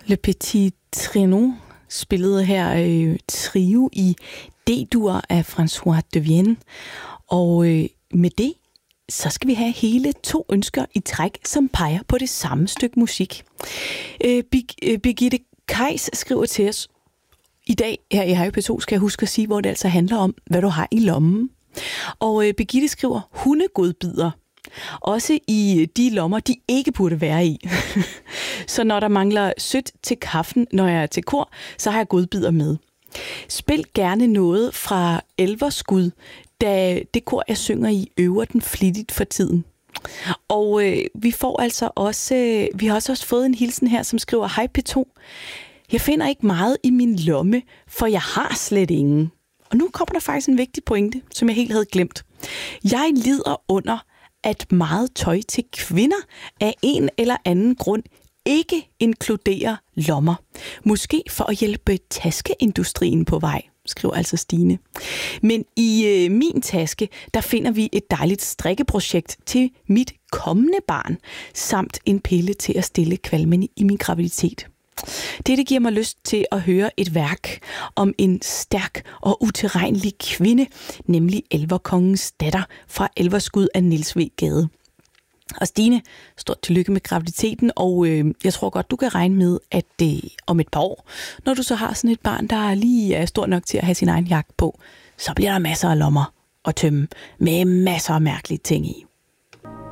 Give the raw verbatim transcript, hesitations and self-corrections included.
Le Petit Trio spillede her øh, trio i D-dur af François de Vienne. Og øh, med det, så skal vi have hele to ønsker i træk, som peger på det samme stykke musik. Øh, Big, øh, Birgitte Kajs skriver til os, i dag her i Hej P to skal jeg huske at sige, hvor det altså handler om, hvad du har i lommen. Og øh, Birgitte skriver, hundegodbider. Også i de lommer, de ikke burde være i. Så når der mangler sødt til kaffen, når jeg er til kor, så har jeg godbider med. Spil gerne noget fra Elverskud, da det kor, jeg synger i, øver den flittigt for tiden. Og øh, vi får altså også, øh, vi har også, også fået en hilsen her, som skriver, Hej P to. Jeg finder ikke meget i min lomme, for jeg har slet ingen. Og nu kommer der faktisk en vigtig pointe, som jeg helt havde glemt. Jeg lider under, at meget tøj til kvinder af en eller anden grund ikke inkluderer lommer. Måske for at hjælpe taskeindustrien på vej, skriver altså Stine. Men i øh, min taske, der finder vi et dejligt strikkeprojekt til mit kommende barn, samt en pille til at stille kvalmen i min graviditet. Dette giver mig lyst til at høre et værk om en stærk og utilregnelig kvinde, nemlig Elverkongens datter fra Elverskud af Niels V. Gade. Og Stine, stort tillykke med graviditeten, og øh, jeg tror godt, du kan regne med, at øh, om et par år, når du så har sådan et barn, der lige er stor nok til at have sin egen jakke på, så bliver der masser af lommer at tømme med masser af mærkelige ting i.